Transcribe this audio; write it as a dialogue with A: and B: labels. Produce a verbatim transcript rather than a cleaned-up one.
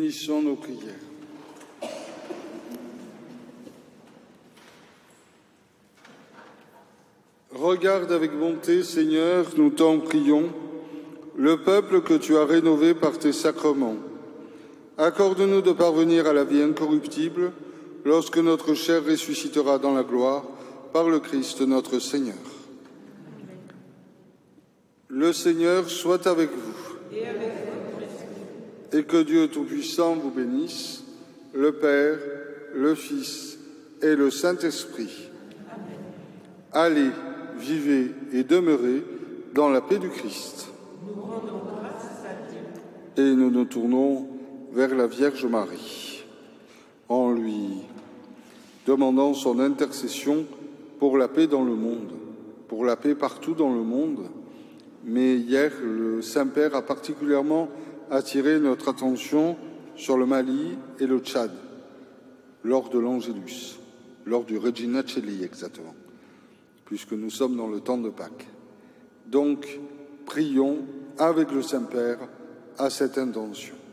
A: Unissons nos prières. Regarde avec bonté, Seigneur, nous t'en prions, le peuple que tu as rénové par tes sacrements. Accorde-nous de parvenir à la vie incorruptible lorsque notre chair ressuscitera dans la gloire par le Christ notre Seigneur. Le Seigneur soit avec vous.
B: Et avec votre esprit.
A: Et que Dieu Tout-Puissant vous bénisse, le Père, le Fils et le Saint-Esprit.
B: Amen.
A: Allez, vivez et demeurez dans la paix du Christ.
B: Nous rendons grâce à Dieu.
A: Et nous nous tournons vers la Vierge Marie, en lui demandant son intercession pour la paix dans le monde, pour la paix partout dans le monde. Mais hier, le Saint-Père a particulièrement attiré notre attention sur le Mali et le Tchad, lors de l'Angélus, lors du Regina Coeli exactement, puisque nous sommes dans le temps de Pâques. Donc, prions avec le Saint-Père à cette intention.